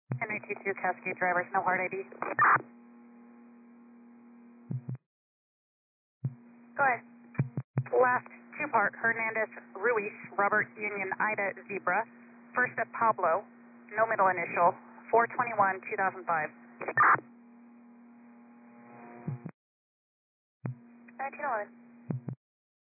NA22 Cascade drivers, no hard ID. Go ahead. Last two-part, Hernandez, Ruiz, Robert Union, Ida, Zebra. First at Pablo, no middle initial, 4/21/2005. 1911.